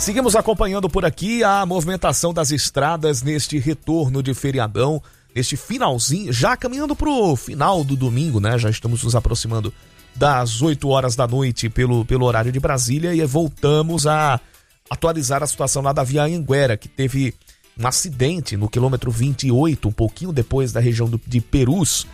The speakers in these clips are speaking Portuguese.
Seguimos acompanhando por aqui a movimentação das estradas neste retorno de feriadão, neste finalzinho, já caminhando pro final do domingo, né? Já estamos nos aproximando das 8 horas da noite pelo horário de Brasília e voltamos a atualizar a situação lá da Via Anhanguera, que teve um acidente no quilômetro 28, um pouquinho depois da região de Perus,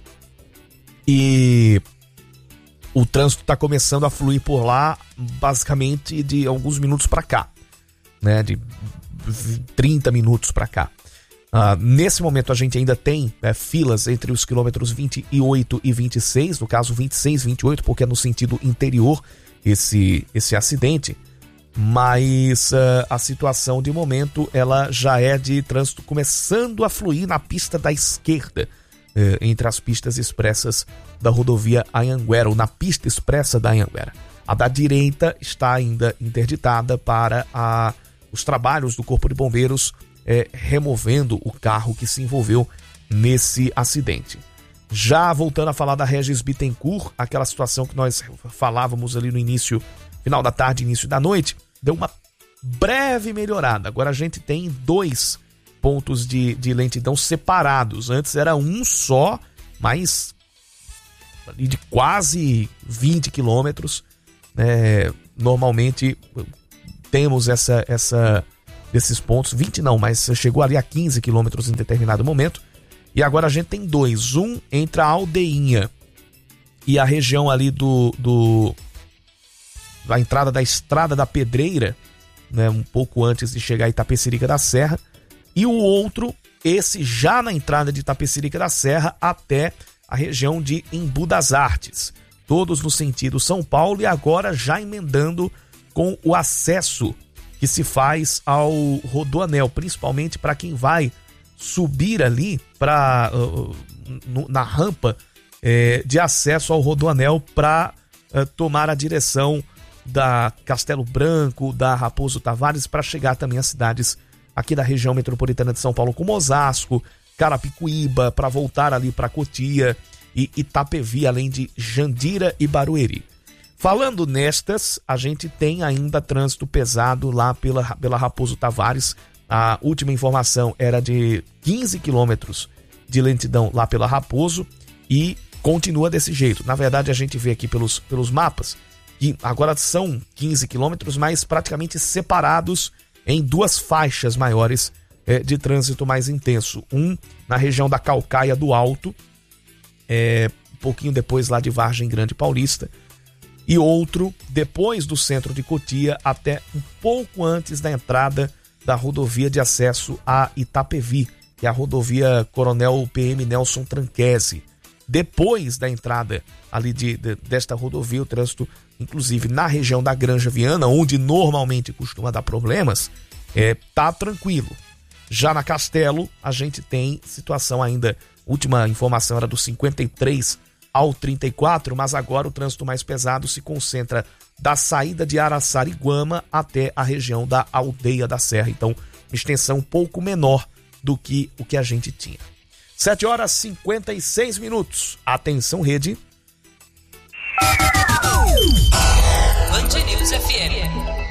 e o trânsito está começando a fluir por lá basicamente de alguns minutos para cá, né? De 30 minutos para cá. Nesse momento a gente ainda tem filas entre os quilômetros 28 e 26, no caso 26, 28, porque é no sentido interior esse acidente, mas a situação de momento ela já é de trânsito começando a fluir na pista da esquerda, entre as pistas expressas da rodovia Anhanguera, ou na pista expressa da Anhanguera. A da direita está ainda interditada para os trabalhos do Corpo de Bombeiros removendo o carro que se envolveu nesse acidente. Já voltando a falar da Regis Bittencourt, aquela situação que nós falávamos ali no início, final da tarde, início da noite, deu uma breve melhorada. Agora a gente tem 2 pontos de lentidão separados. Antes era um só, mas ali de quase 20 quilômetros. Normalmente temos desses pontos, 20 não, mas chegou ali a 15 quilômetros em determinado momento. E agora a gente tem 2. Um entre a Aldeinha e a região ali da entrada da Estrada da Pedreira, né, um pouco antes de chegar a Itapecerica da Serra. E o outro, esse já na entrada de Itapecerica da Serra até a região de Embu das Artes. Todos no sentido São Paulo e agora já emendando com o acesso que se faz ao Rodoanel, principalmente para quem vai subir ali na rampa de acesso ao Rodoanel para tomar a direção da Castelo Branco, da Raposo Tavares, para chegar também às cidades aqui da região metropolitana de São Paulo, como Osasco, Carapicuíba, para voltar ali para Cotia e Itapevi, além de Jandira e Barueri. Falando nestas, a gente tem ainda trânsito pesado lá pela Raposo Tavares. A última informação era de 15 quilômetros de lentidão lá pela Raposo e continua desse jeito. Na verdade, a gente vê aqui pelos mapas que agora são 15 quilômetros, mas praticamente separados em 2 faixas maiores de trânsito mais intenso. Um na região da Calcaia do Alto, um pouquinho depois lá de Vargem Grande Paulista, e outro depois do centro de Cotia até um pouco antes da entrada da rodovia de acesso a Itapevi, que é a rodovia Coronel PM Nelson Tranquese. Depois da entrada ali desta rodovia, o trânsito, inclusive na região da Granja Viana, onde normalmente costuma dar problemas, tá tranquilo. Já na Castelo, a gente tem situação ainda, última informação era do 53 ao 34, mas agora o trânsito mais pesado se concentra da saída de Araçariguama até a região da Aldeia da Serra. Então, extensão um pouco menor do que o que a gente tinha. 7 horas e 56 minutos. Atenção, rede. Band News FM.